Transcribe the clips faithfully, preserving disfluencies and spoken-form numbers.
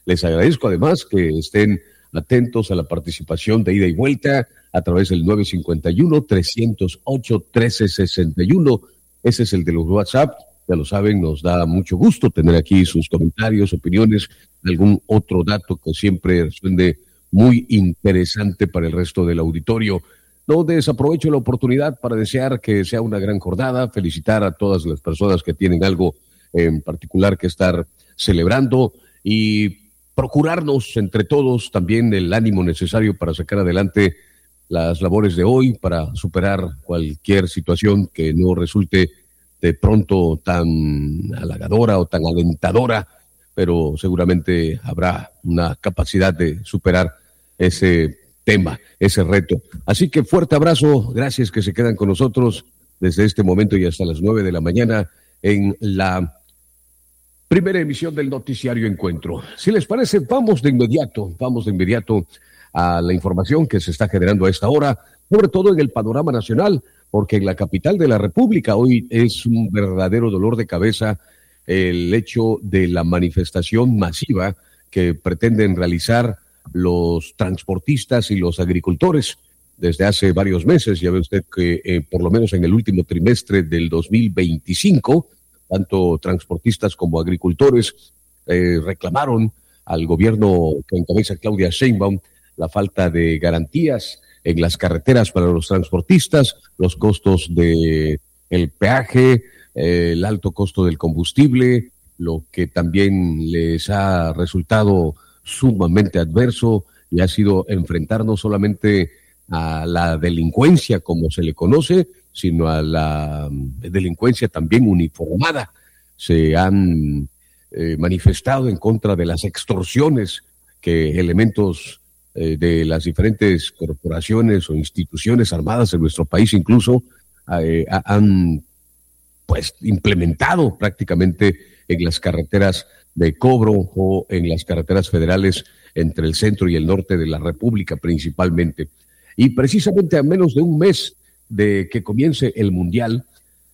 Les agradezco además que estén atentos a la participación de ida y vuelta a través del nueve cinco uno, tres cero ocho, uno tres seis uno. Ese es el de los WhatsApp. Ya lo saben, nos da mucho gusto tener aquí sus comentarios, opiniones, algún otro dato que siempre suene muy interesante para el resto del auditorio. No desaprovecho la oportunidad para desear que sea una gran jornada, felicitar a todas las personas que tienen algo en particular que estar celebrando y procurarnos entre todos también el ánimo necesario para sacar adelante las labores de hoy, para superar cualquier situación que no resulte de pronto tan halagadora o tan alentadora, pero seguramente habrá una capacidad de superar ese tema, ese reto. Así que fuerte abrazo, gracias que se quedan con nosotros desde este momento y hasta las nueve de la mañana en la primera emisión del Noticiario Encuentro. Si les parece, vamos de inmediato, vamos de inmediato a la información que se está generando a esta hora, sobre todo en el panorama nacional, porque en la capital de la República hoy es un verdadero dolor de cabeza el hecho de la manifestación masiva que pretenden realizar los transportistas y los agricultores desde hace varios meses. Ya ve usted que eh, por lo menos en el último trimestre del dos mil veinticinco, tanto transportistas como agricultores eh, reclamaron al gobierno que encabeza Claudia Sheinbaum la falta de garantías en las carreteras para los transportistas, los costos de el peaje, eh, el alto costo del combustible, lo que también les ha resultado sumamente adverso y ha sido enfrentar no solamente a la delincuencia como se le conoce, sino a la delincuencia también uniformada. Se han eh, manifestado en contra de las extorsiones que elementos eh, de las diferentes corporaciones o instituciones armadas en nuestro país incluso eh, han pues implementado prácticamente en las carreteras de cobro o en las carreteras federales entre el centro y el norte de la República principalmente. Y precisamente a menos de un mes de que comience el Mundial,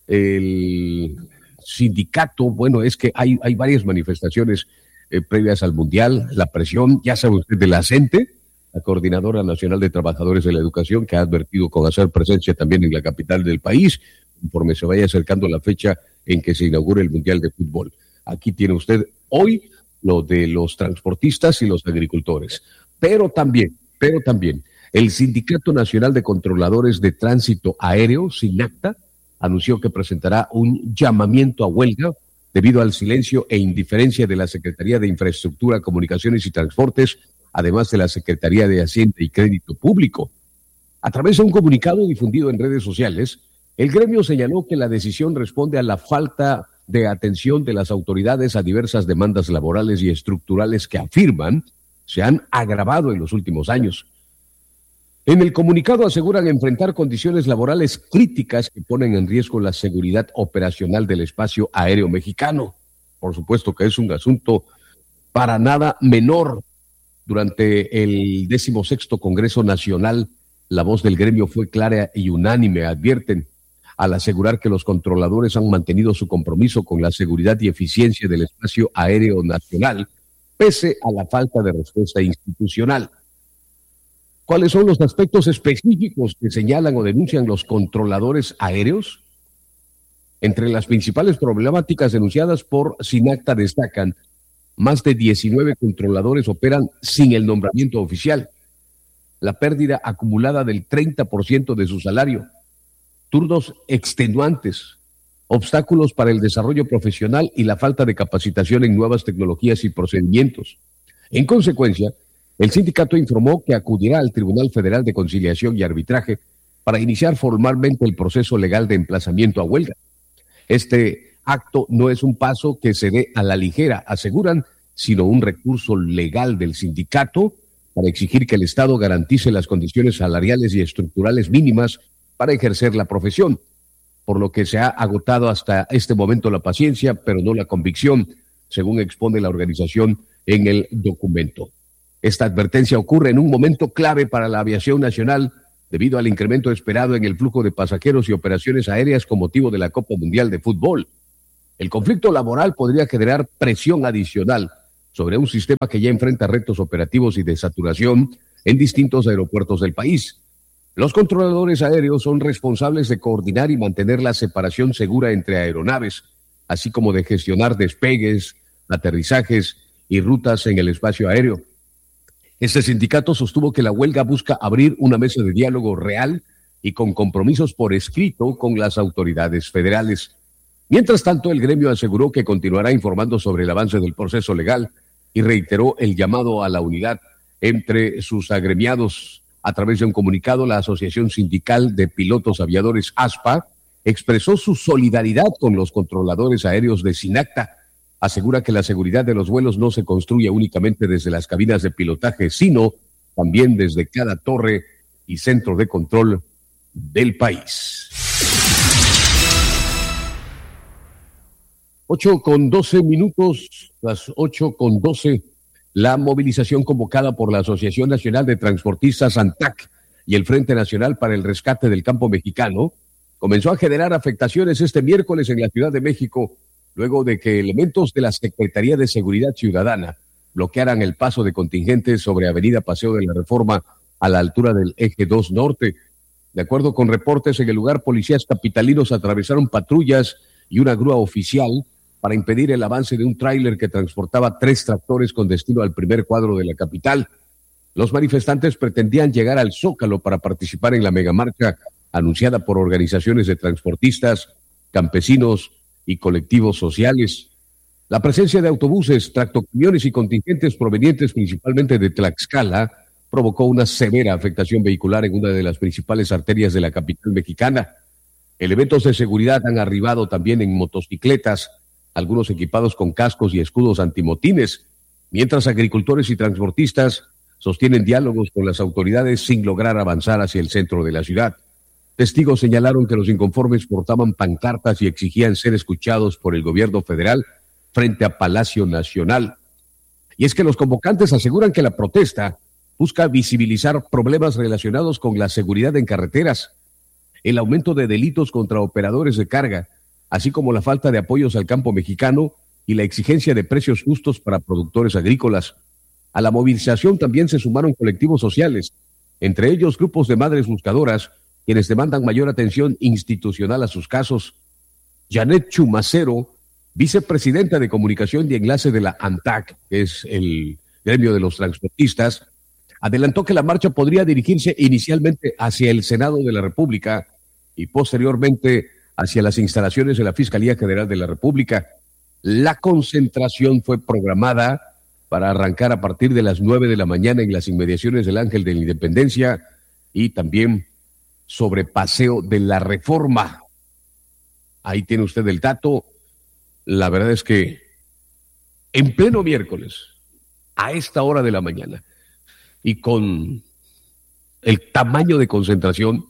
el sindicato, bueno, es que hay, hay varias manifestaciones eh, previas al Mundial, la presión, ya sabe usted, de la CENTE, la Coordinadora Nacional de Trabajadores de la Educación, que ha advertido con hacer presencia también en la capital del país, conforme se vaya acercando la fecha en que se inaugure el Mundial de Fútbol. Aquí tiene usted hoy lo de los transportistas y los agricultores, pero también, pero también, el Sindicato Nacional de Controladores de Tránsito Aéreo, SINACTA, anunció que presentará un llamamiento a huelga debido al silencio e indiferencia de la Secretaría de Infraestructura, Comunicaciones y Transportes, además de la Secretaría de Hacienda y Crédito Público. A través de un comunicado difundido en redes sociales, el gremio señaló que la decisión responde a la falta de atención de las autoridades a diversas demandas laborales y estructurales que afirman se han agravado en los últimos años. En el comunicado aseguran enfrentar condiciones laborales críticas que ponen en riesgo la seguridad operacional del espacio aéreo mexicano. Por supuesto que es un asunto para nada menor. Durante el decimosexto Congreso Nacional, la voz del gremio fue clara y unánime, advierten, al asegurar que los controladores han mantenido su compromiso con la seguridad y eficiencia del espacio aéreo nacional, pese a la falta de respuesta institucional. ¿Cuáles son los aspectos específicos que señalan o denuncian los controladores aéreos? Entre las principales problemáticas denunciadas por SINACTA destacan: más de diecinueve controladores operan sin el nombramiento oficial, la pérdida acumulada del treinta por ciento de su salario, turnos extenuantes, obstáculos para el desarrollo profesional y la falta de capacitación en nuevas tecnologías y procedimientos. En consecuencia, el sindicato informó que acudirá al Tribunal Federal de Conciliación y Arbitraje para iniciar formalmente el proceso legal de emplazamiento a huelga. Este acto no es un paso que se dé a la ligera, aseguran, sino un recurso legal del sindicato para exigir que el Estado garantice las condiciones salariales y estructurales mínimas para ejercer la profesión, por lo que se ha agotado hasta este momento la paciencia, pero no la convicción, según expone la organización en el documento. Esta advertencia ocurre en un momento clave para la aviación nacional debido al incremento esperado en el flujo de pasajeros y operaciones aéreas con motivo de la Copa Mundial de Fútbol. El conflicto laboral podría generar presión adicional sobre un sistema que ya enfrenta retos operativos y de saturación en distintos aeropuertos del país. Los controladores aéreos son responsables de coordinar y mantener la separación segura entre aeronaves, así como de gestionar despegues, aterrizajes y rutas en el espacio aéreo. Este sindicato sostuvo que la huelga busca abrir una mesa de diálogo real y con compromisos por escrito con las autoridades federales. Mientras tanto, el gremio aseguró que continuará informando sobre el avance del proceso legal y reiteró el llamado a la unidad entre sus agremiados. A través de un comunicado, la Asociación Sindical de Pilotos Aviadores ASPA expresó su solidaridad con los controladores aéreos de SINACTA. Asegura que la seguridad de los vuelos no se construye únicamente desde las cabinas de pilotaje, sino también desde cada torre y centro de control del país. Ocho con doce minutos, las ocho con doce. La movilización convocada por la Asociación Nacional de Transportistas ANTAC y el Frente Nacional para el Rescate del Campo Mexicano comenzó a generar afectaciones este miércoles en la Ciudad de México, luego de que elementos de la Secretaría de Seguridad Ciudadana bloquearan el paso de contingentes sobre Avenida Paseo de la Reforma a la altura del Eje dos Norte. De acuerdo con reportes, en el lugar policías capitalinos atravesaron patrullas y una grúa oficial para impedir el avance de un tráiler que transportaba tres tractores con destino al primer cuadro de la capital. Los manifestantes pretendían llegar al Zócalo para participar en la megamarcha anunciada por organizaciones de transportistas, campesinos y colectivos sociales. La presencia de autobuses, tractocamiones y contingentes provenientes principalmente de Tlaxcala provocó una severa afectación vehicular en una de las principales arterias de la capital mexicana. Elementos de seguridad han arribado también en motocicletas, algunos equipados con cascos y escudos antimotines, mientras agricultores y transportistas sostienen diálogos con las autoridades sin lograr avanzar hacia el centro de la ciudad. Testigos señalaron que los inconformes portaban pancartas y exigían ser escuchados por el gobierno federal frente a Palacio Nacional. Y es que los convocantes aseguran que la protesta busca visibilizar problemas relacionados con la seguridad en carreteras, el aumento de delitos contra operadores de carga, así como la falta de apoyos al campo mexicano y la exigencia de precios justos para productores agrícolas. A la movilización también se sumaron colectivos sociales, entre ellos grupos de madres buscadoras, quienes demandan mayor atención institucional a sus casos. Janet Chumacero, vicepresidenta de Comunicación y Enlace de la ANTAC, que es el gremio de los transportistas, adelantó que la marcha podría dirigirse inicialmente hacia el Senado de la República y posteriormente hacia las instalaciones de la Fiscalía General de la República. La concentración fue programada para arrancar a partir de las nueve de la mañana en las inmediaciones del Ángel de la Independencia y también sobre Paseo de la Reforma. Ahí tiene usted el dato. La verdad es que en pleno miércoles, a esta hora de la mañana, y con el tamaño de concentración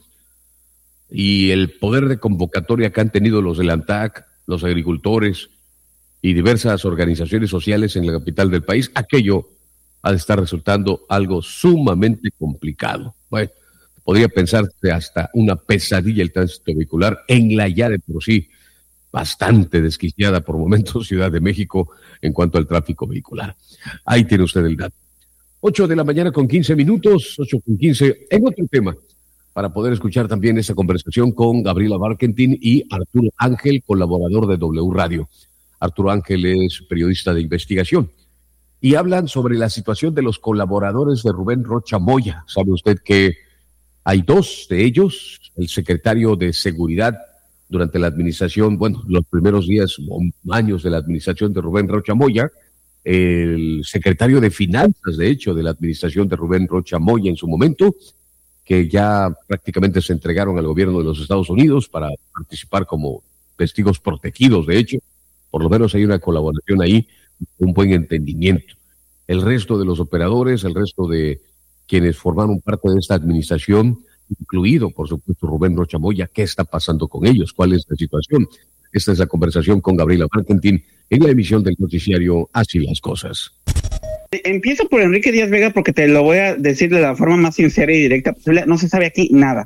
y el poder de convocatoria que han tenido los del ANTAC, los agricultores y diversas organizaciones sociales en la capital del país, aquello ha de estar resultando algo sumamente complicado. Bueno, podría pensarse hasta una pesadilla el tránsito vehicular en la ya de por sí bastante desquiciada por momentos Ciudad de México en cuanto al tráfico vehicular. Ahí tiene usted el dato. Ocho de la mañana con quince minutos, ocho con quince, en otro tema, para poder escuchar también esta conversación con Gabriela Barkentin y Arturo Ángel, colaborador de W Radio. Arturo Ángel es periodista de investigación y hablan sobre la situación de los colaboradores de Rubén Rocha Moya. Sabe usted que hay dos de ellos, el secretario de Seguridad durante la administración, bueno, los primeros días o años de la administración de Rubén Rocha Moya, el secretario de Finanzas, de hecho, de la administración de Rubén Rocha Moya en su momento, que ya prácticamente se entregaron al gobierno de los Estados Unidos para participar como testigos protegidos, de hecho. Por lo menos hay una colaboración ahí, un buen entendimiento. El resto de los operadores, el resto de quienes formaron parte de esta administración, incluido, por supuesto, Rubén Rocha Moya, ¿qué está pasando con ellos? ¿Cuál es la situación? Esta es la conversación con Gabriela Barkentin en la emisión del noticiario Así las Cosas. Empiezo por Enrique Díaz Vega porque te lo voy a decir de la forma más sincera y directa posible. No se sabe aquí nada.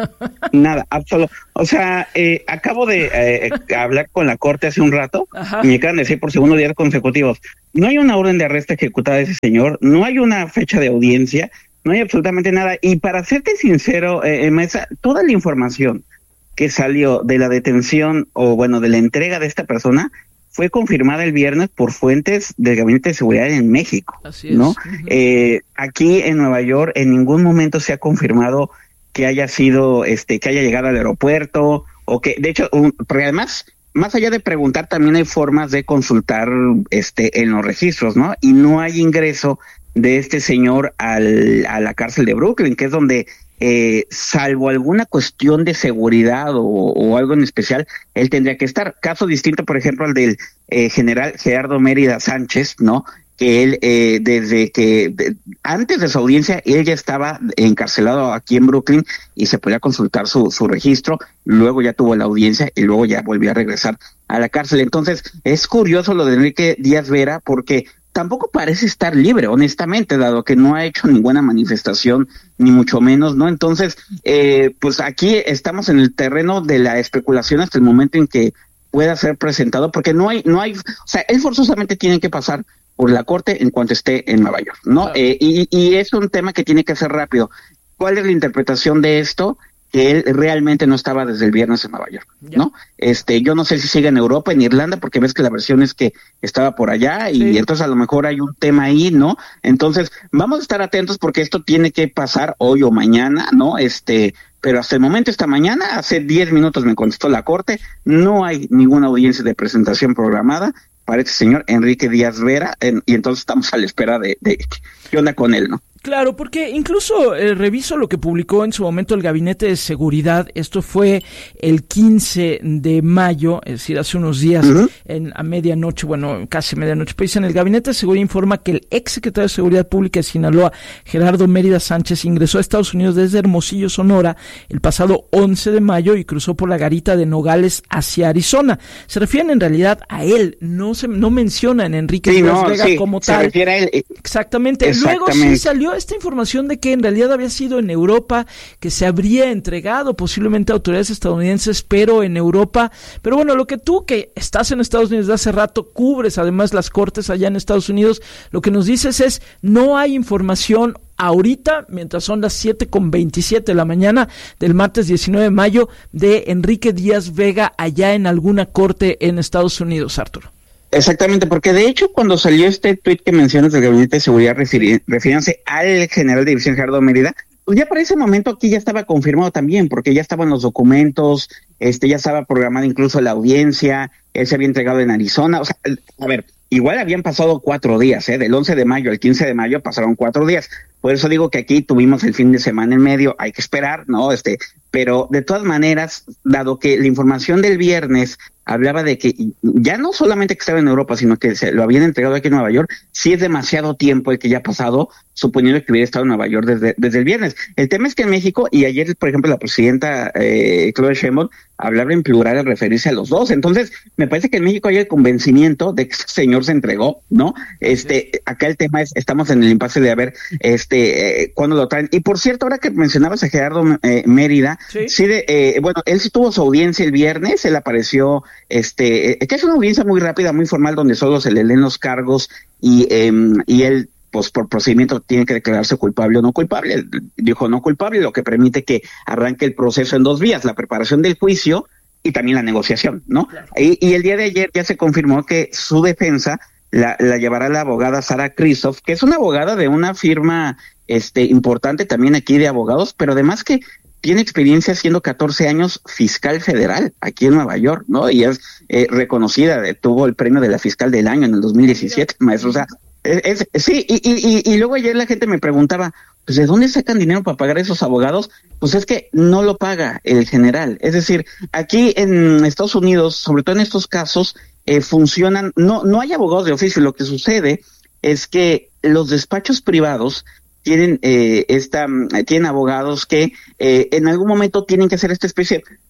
Nada, absoluto. O sea, eh, acabo de eh, hablar con la corte hace un rato. Ajá. Y me acaban de decir por segundo día consecutivos. No hay una orden de arresto ejecutada de ese señor, no hay una fecha de audiencia, no hay absolutamente nada. Y para serte sincero, eh, Mesa, toda la información que salió de la detención o bueno, de la entrega de esta persona fue confirmada el viernes por fuentes del Gabinete de Seguridad en México. Así es. ¿No? Uh-huh. Eh, aquí en Nueva York en ningún momento se ha confirmado que haya sido, este, que haya llegado al aeropuerto o que, de hecho, un, porque además, más allá de preguntar, también hay formas de consultar, este, en los registros, ¿no? Y no hay ingreso de este señor al, a la cárcel de Brooklyn, que es donde Eh, salvo alguna cuestión de seguridad o, o algo en especial, él tendría que estar. Caso distinto, por ejemplo, al del eh, general Gerardo Mérida Sánchez, ¿no? Que él, eh, desde que, de, antes de su audiencia, él ya estaba encarcelado aquí en Brooklyn y se podía consultar su, su registro, luego ya tuvo la audiencia y luego ya volvió a regresar a la cárcel. Entonces, es curioso lo de Enrique Díaz Vera porque tampoco parece estar libre, honestamente, dado que no ha hecho ninguna manifestación, ni mucho menos, ¿no? Entonces, eh, pues aquí estamos en el terreno de la especulación hasta el momento en que pueda ser presentado, porque no hay, no hay, o sea, él forzosamente tiene que pasar por la corte en cuanto esté en Nueva York, ¿no? Claro. Eh, y, y es un tema que tiene que ser rápido. ¿Cuál es la interpretación de esto? Que él realmente no estaba desde el viernes en Nueva York, ¿no? Ya. Este, yo no sé si sigue en Europa, en Irlanda, porque ves que la versión es que estaba por allá y sí. Entonces a lo mejor hay un tema ahí, ¿no? Entonces, vamos a estar atentos porque esto tiene que pasar hoy o mañana, ¿no? Este, pero hasta el momento, esta mañana, hace diez minutos me contestó la corte, no hay ninguna audiencia de presentación programada para este señor Enrique Díaz Vera, en, y entonces estamos a la espera de, de qué onda con él, ¿no? Claro, porque incluso eh, reviso lo que publicó en su momento el Gabinete de Seguridad. Esto fue el quince de mayo, es decir, hace unos días, uh-huh. en, a medianoche, bueno, casi medianoche. Pues dicen, el Gabinete de Seguridad informa que el ex secretario de Seguridad Pública de Sinaloa, Gerardo Mérida Sánchez, ingresó a Estados Unidos desde Hermosillo, Sonora, el pasado once de mayo y cruzó por la garita de Nogales hacia Arizona. Se refieren en realidad a él, no se no mencionan a Enrique sí, Díaz no, Vega sí, como se tal. Refiere a él. Exactamente. Exactamente. Luego sí salió esta información de que en realidad había sido en Europa, que se habría entregado posiblemente a autoridades estadounidenses, pero en Europa. Pero bueno, lo que tú que estás en Estados Unidos de hace rato, cubres además las cortes allá en Estados Unidos, lo que nos dices es, no hay información ahorita, mientras son las siete con veintisiete de la mañana del martes diecinueve de mayo, de Enrique Díaz Vega allá en alguna corte en Estados Unidos, Arturo. Exactamente, porque de hecho cuando salió este tuit que mencionas del Gabinete de Seguridad refiri- refiriéndose al general de división Gerardo Mérida, pues ya para ese momento aquí ya estaba confirmado también, porque ya estaban los documentos, este ya estaba programada incluso la audiencia, él se había entregado en Arizona, o sea, a ver, igual habían pasado cuatro días, ¿eh? Del once de mayo al quince de mayo pasaron cuatro días, por eso digo que aquí tuvimos el fin de semana en medio, hay que esperar, ¿no? Este, pero de todas maneras, dado que la información del viernes hablaba de que ya no solamente que estaba en Europa, sino que se lo habían entregado aquí en Nueva York, sí es demasiado tiempo el que ya ha pasado, suponiendo que hubiera estado en Nueva York desde, desde el viernes. El tema es que en México, y ayer, por ejemplo, la presidenta eh, Claudia Sheinbaum hablaba en plural al referirse a los dos, entonces me parece que en México hay el convencimiento de que este señor se entregó, ¿no? Este, acá el tema es, estamos en el impasse de a ver, este, eh, cuándo lo traen. Y por cierto, ahora que mencionabas a Gerardo eh, Mérida, sí, sí de, eh, bueno, él sí tuvo su audiencia el viernes, él apareció, este, eh, que es una audiencia muy rápida, muy formal, donde solo se le leen los cargos y, eh, y él, pues por procedimiento tiene que declararse culpable o no culpable. Él dijo no culpable, lo que permite que arranque el proceso en dos vías, la preparación del juicio y también la negociación, ¿no? Claro. Y, y el día de ayer ya se confirmó que su defensa la, la llevará la abogada Sara Christoph, que es una abogada de una firma este importante también aquí de abogados, pero además que tiene experiencia siendo catorce años fiscal federal aquí en Nueva York, ¿no? Y es eh, reconocida, eh, tuvo el premio de la fiscal del año en el dos mil diecisiete, maestro, o sea, es, es, sí, y, y, y luego ayer la gente me preguntaba, pues ¿de dónde sacan dinero para pagar a esos abogados? Pues es que no lo paga el general, es decir, aquí en Estados Unidos, sobre todo en estos casos, eh, funcionan, no, no hay abogados de oficio, lo que sucede es que los despachos privados tienen eh, esta tienen abogados que eh, en algún momento tienen que hacer esta especie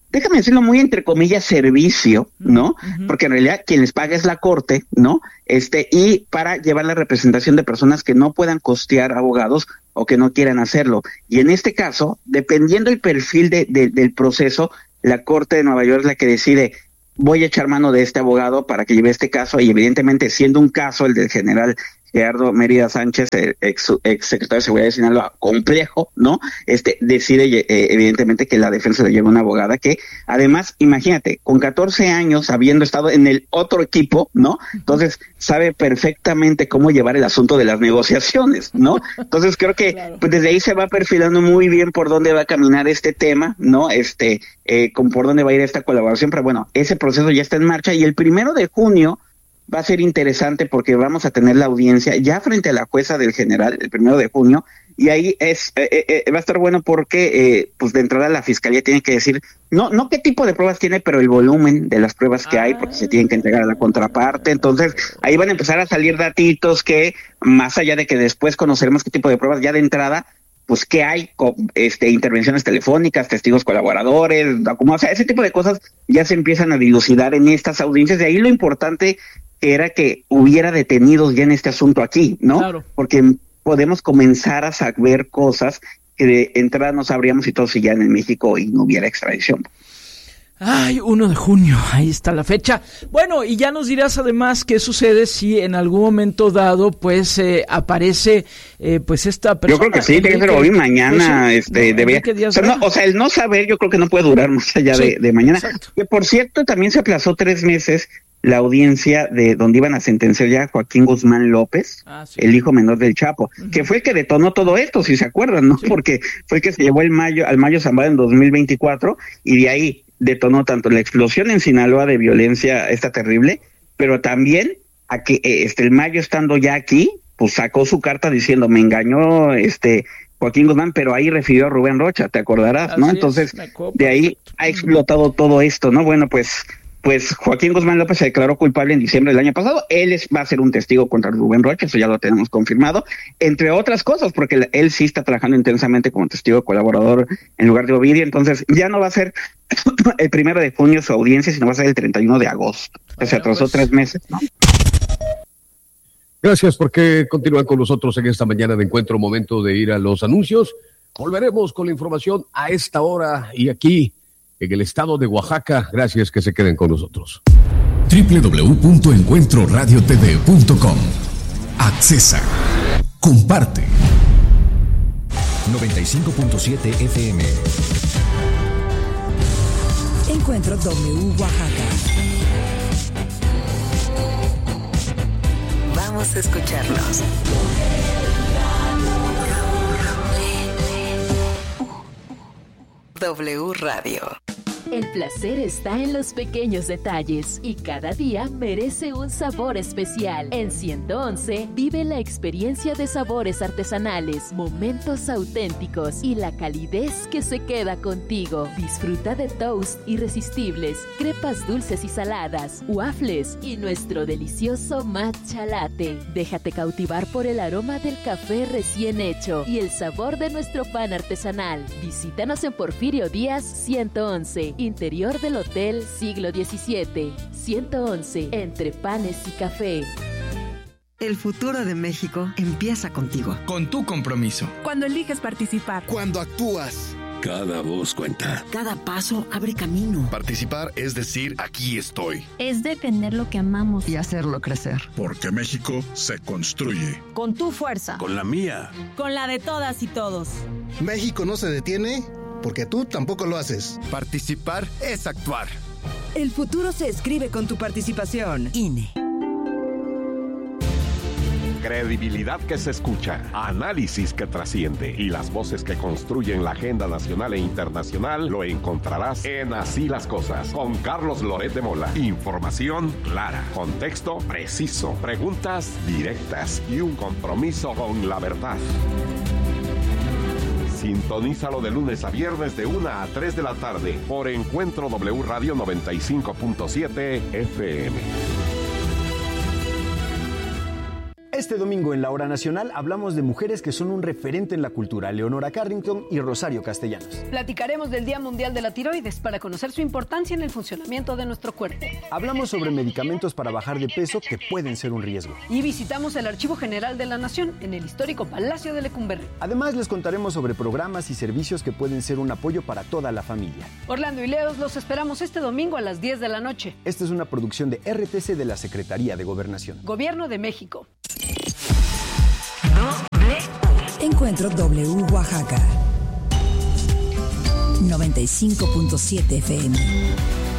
déjame decirlo muy entre comillas, servicio, ¿no? Uh-huh. Porque en realidad quien les paga es la corte, ¿no? Este, y para llevar la representación de personas que no puedan costear abogados o que no quieran hacerlo. Y en este caso, dependiendo el perfil de, de, del proceso, la Corte de Nueva York es la que decide, voy a echar mano de este abogado para que lleve este caso, y evidentemente siendo un caso el del general Gerardo Mérida Sánchez, ex, ex secretario de Seguridad de Sinaloa, complejo, ¿no? Este decide eh, evidentemente que la defensa le lleve una abogada que, además, imagínate, con catorce años, habiendo estado en el otro equipo, ¿no? Entonces, sabe perfectamente cómo llevar el asunto de las negociaciones, ¿no? Entonces, creo que claro. pues desde ahí se va perfilando muy bien por dónde va a caminar este tema, ¿no? Este, eh, con por dónde va a ir esta colaboración, pero bueno, ese proceso ya está en marcha, y el primero de junio va a ser interesante porque vamos a tener la audiencia ya frente a la jueza del general el primero de junio, y ahí es eh, eh, va a estar bueno porque eh, pues de entrada la fiscalía tiene que decir no no qué tipo de pruebas tiene, pero el volumen de las pruebas que hay, porque se tienen que entregar a la contraparte. Entonces ahí van a empezar a salir datitos que, más allá de que después conoceremos qué tipo de pruebas, ya de entrada pues qué hay, este, intervenciones telefónicas, testigos colaboradores, como, o sea, ese tipo de cosas ya se empiezan a dilucidar en estas audiencias. De ahí lo importante era que hubiera detenidos ya en este asunto aquí, ¿no? Claro. Porque podemos comenzar a saber cosas que de entrada no sabríamos si todo seguía en México y no hubiera extradición. Ay, uno de junio, ahí está la fecha. Bueno, y ya nos dirás además qué sucede si en algún momento dado, pues, eh, aparece, eh, pues, esta persona. Yo creo que sí, tiene que ser hoy, mañana, pues, este, no, debería. O sea, no, o sea, el no saber, yo creo que no puede durar más allá sí, de, de mañana. Exacto. Que, por cierto, también se aplazó tres meses la audiencia de donde iban a sentenciar ya a Joaquín Guzmán López, ah, sí. el hijo menor del Chapo, uh-huh. que fue el que detonó todo esto, si se acuerdan, ¿no? Sí. Porque fue el que se llevó el mayo, al Mayo Zambada en dos mil veinticuatro, y de ahí detonó tanto la explosión en Sinaloa de violencia esta terrible, pero también a que este el Mayo, estando ya aquí, pues sacó su carta diciendo, me engañó este Joaquín Guzmán, pero ahí refirió a Rubén Rocha, te acordarás, ¿no? Así Entonces, de ahí ha explotado todo esto, ¿no? Bueno, pues Pues Joaquín Guzmán López se declaró culpable en diciembre del año pasado. Él es, va a ser un testigo contra Rubén Rocha, eso ya lo tenemos confirmado, entre otras cosas, porque él sí está trabajando intensamente como testigo colaborador en lugar de Ovidio. Entonces ya no va a ser el primero de junio su audiencia, sino va a ser el treinta y uno de agosto. O sea, se atrasó pues... tres meses, ¿no? Gracias porque continúan con nosotros en esta mañana de encuentro. Momento de ir a los anuncios. Volveremos con la información a esta hora y aquí en el estado de Oaxaca. Gracias, que se queden con nosotros. doble u doble u doble u punto encuentro radio t v punto com. Accesa. Comparte. noventa y cinco punto siete F M. Encuentro W Oaxaca. Vamos a escucharlos. W Radio. El placer está en los pequeños detalles y cada día merece un sabor especial. En ciento once vive la experiencia de sabores artesanales, momentos auténticos y la calidez que se queda contigo. Disfruta de toast irresistibles, crepas dulces y saladas, waffles y nuestro delicioso matcha latte. Déjate cautivar por el aroma del café recién hecho y el sabor de nuestro pan artesanal. Visítanos en Porfirio Díaz ciento once. Interior del Hotel Siglo diecisiete. ciento once, entre panes y café. El futuro de México empieza contigo. Con tu compromiso. Cuando eliges participar. Cuando actúas. Cada voz cuenta. Cada paso abre camino. Participar es decir, aquí estoy. Es defender lo que amamos. Y hacerlo crecer. Porque México se construye. Con tu fuerza. Con la mía. Con la de todas y todos. México no se detiene porque tú tampoco lo haces. Participar es actuar. El futuro se escribe con tu participación. I N E. Credibilidad que se escucha, análisis que trasciende y las voces que construyen la agenda nacional e internacional lo encontrarás en Así las Cosas con Carlos Loret de Mola. Información clara, contexto preciso, preguntas directas y un compromiso con la verdad. Sintonízalo de lunes a viernes de una a tres de la tarde por Encuentro W Radio noventa y cinco punto siete F M. Este domingo en la Hora Nacional hablamos de mujeres que son un referente en la cultura, Leonora Carrington y Rosario Castellanos. Platicaremos del Día Mundial de la Tiroides para conocer su importancia en el funcionamiento de nuestro cuerpo. Hablamos sobre medicamentos para bajar de peso que pueden ser un riesgo. Y visitamos el Archivo General de la Nación en el histórico Palacio de Lecumberri. Además les contaremos sobre programas y servicios que pueden ser un apoyo para toda la familia. Orlando y Leos los esperamos este domingo a las diez de la noche. Esta es una producción de R T C de la Secretaría de Gobernación. Gobierno de México. Encuentro W Oaxaca noventa y cinco punto siete F M.